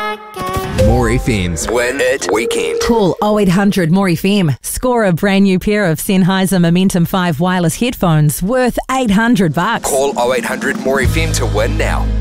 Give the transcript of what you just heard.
More FM's Win It Weekend. Call 0800 More FM. Score a brand new pair of Sennheiser Momentum 5 wireless headphones worth $800. Call 0800 More FM to win now.